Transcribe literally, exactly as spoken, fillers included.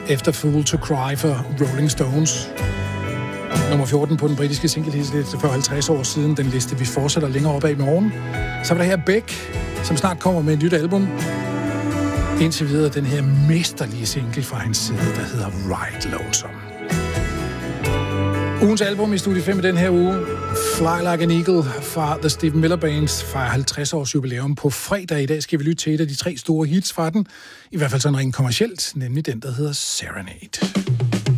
efter Fool to Cry for Rolling Stones. Nummer fjorten på den britiske singlehitliste for halvtreds år siden. Den liste, vi fortsætter længere op ad i morgen. Så var der her Beck, som snart kommer med et nyt album. Indtil videre den her mesterlige single fra hans side, der hedder Ride Lonesome. Ugens album i Studie fem i den her uge, Fly Like an Eagle fra The Stephen Miller Bands fra halvtreds års jubilæum på fredag. I dag skal vi lytte til et af de tre store hits fra den, i hvert fald sådan rent kommercielt, nemlig den, der hedder Serenade.